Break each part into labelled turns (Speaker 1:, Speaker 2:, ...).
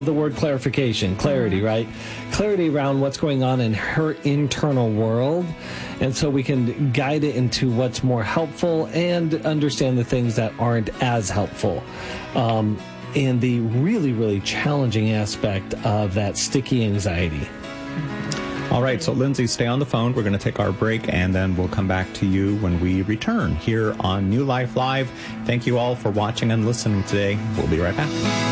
Speaker 1: The word clarification, clarity, right? Clarity around what's going on in her internal world. And so we can guide it into what's more helpful and understand the things that aren't as helpful. And the really, really challenging aspect of that sticky anxiety.
Speaker 2: All right, so Lindsay, stay on the phone. We're going to take our break, and then we'll come back to you when we return here on New Life Live. Thank you all for watching and listening today. We'll be right back.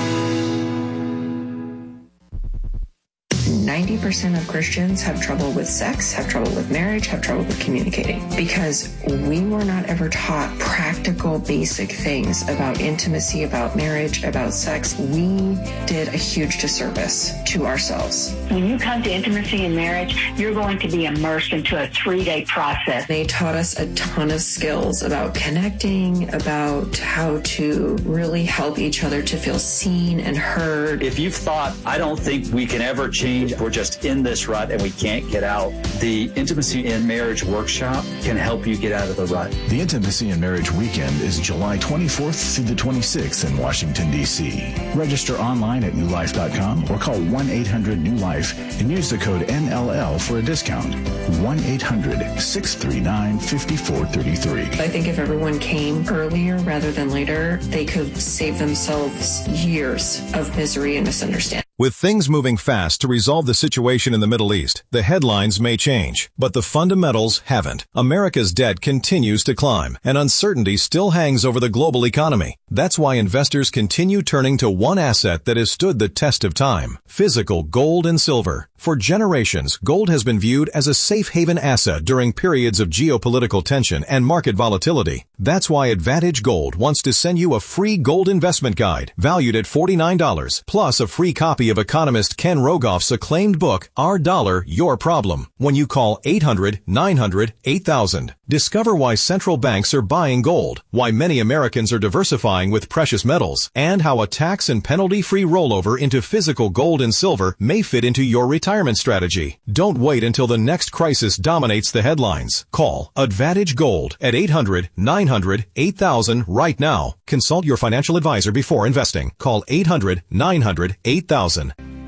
Speaker 3: 90% of Christians have trouble with sex, have trouble with marriage, have trouble with communicating because we were not ever taught practical, basic things about intimacy, about marriage, about sex. We did a huge disservice to ourselves.
Speaker 4: When you come to intimacy and marriage, you're going to be immersed into a 3-day process.
Speaker 3: They taught us a ton of skills about connecting, about how to really help each other to feel seen and heard.
Speaker 5: If you've thought, I don't think we can ever change, we're just in this rut and we can't get out, the Intimacy in Marriage Workshop can help you get out of the rut.
Speaker 6: The Intimacy in Marriage Weekend is July 24th through the 26th in Washington, D.C. Register online at newlife.com or call 1-800-NEW-LIFE and use the code NLL for a discount. 1-800-639-5433.
Speaker 3: I think if everyone came earlier rather than later, they could save themselves years of misery and misunderstanding.
Speaker 7: With things moving fast to resolve the situation in the Middle East, the headlines may change, but the fundamentals haven't. America's debt continues to climb, and uncertainty still hangs over the global economy. That's why investors continue turning to one asset that has stood the test of time: physical gold and silver. For generations, gold has been viewed as a safe haven asset during periods of geopolitical tension and market volatility. That's why Advantage Gold wants to send you a free gold investment guide valued at $49, plus a free copy of economist Ken Rogoff's acclaimed book, Our Dollar, Your Problem, when you call 800-900-8000. Discover why central banks are buying gold, why many Americans are diversifying with precious metals, and how a tax and penalty-free rollover into physical gold and silver may fit into your retirement strategy. Don't wait until the next crisis dominates the headlines. Call Advantage Gold at 800-900-8000 right now. Consult your financial advisor before investing. Call 800-900-8000.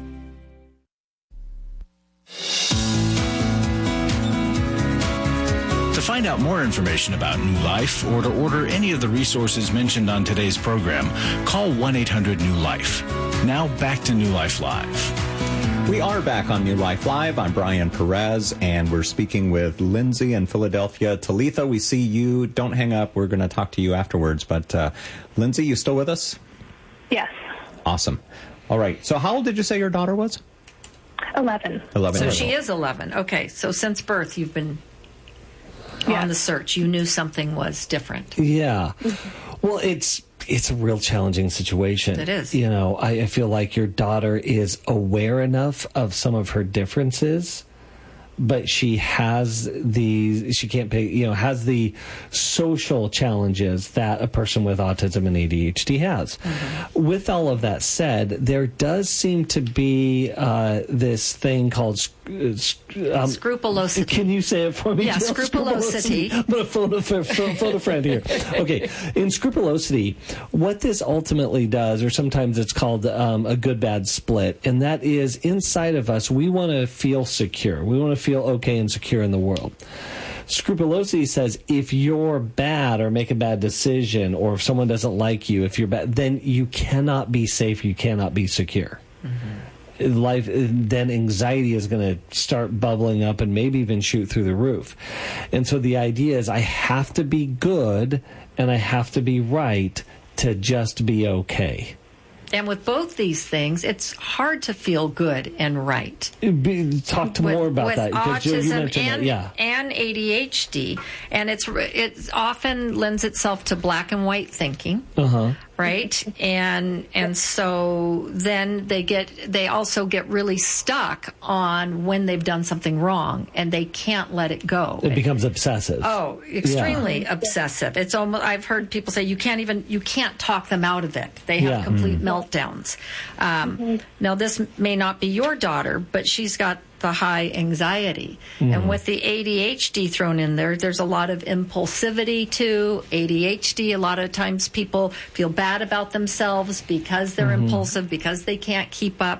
Speaker 8: To find out more information about New Life or to order any of the resources mentioned on today's program, call 1-800-NEW-LIFE. Now back to New Life Live.
Speaker 2: We are back on New Life Live. I'm Brian Perez, and we're speaking with Lindsay in Philadelphia. Talitha, we see you. Don't hang up. We're going to talk to you afterwards. But Lindsay, you still with us?
Speaker 9: Yes.
Speaker 2: Awesome. All right. So how old did you say your daughter was?
Speaker 9: 11.
Speaker 2: 11.
Speaker 10: So she is 11. Okay. So since birth, you've been on the search. You knew something was different.
Speaker 1: Yeah. Well, it's a real challenging situation.
Speaker 10: It is.
Speaker 1: You know, I feel like your daughter is aware enough of some of her differences, but she has the social challenges that a person with autism and ADHD has. Mm-hmm. With all of that said, there does seem to be this thing called
Speaker 10: scrupulosity.
Speaker 1: Can you say it for me?
Speaker 10: Yeah, scrupulosity.
Speaker 1: I'm going to phone a friend here. Okay, in scrupulosity, what this ultimately does, or sometimes it's called a good-bad split, and that is inside of us, we want to feel secure. We want to feel okay and secure in the world. Scrupulosity says if you're bad or make a bad decision, or if someone doesn't like you, if you're bad, then you cannot be safe, you cannot be secure. Mm-hmm. Life, then anxiety is going to start bubbling up and maybe even shoot through the roof. And so the idea is I have to be good and I have to be right to just be okay.
Speaker 10: And with both these things, it's hard to feel good and right.
Speaker 1: Talk more about that.
Speaker 10: Autism and ADHD, and it often lends itself to black and white thinking. Uh-huh. Right? And so then they also get really stuck on when they've done something wrong and they can't let it go.
Speaker 1: It becomes obsessive.
Speaker 10: Oh, extremely obsessive. It's almost, I've heard people say you can't talk them out of it. They have complete meltdowns. Now this may not be your daughter, but she's got the high anxiety. And with the ADHD thrown in there, there's a lot of impulsivity too. ADHD, a lot of times people feel bad about themselves because they're impulsive, because they can't keep up.